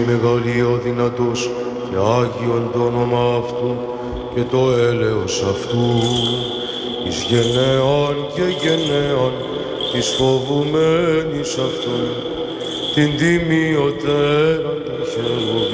Μεγαλεί ο δυνατός και Άγιον το όνομα Αυτού και το έλεος Αυτού εις γενναίαν και γενναίαν της φοβουμένης Αυτόν την τιμιωτέραν τα χερουβίμ.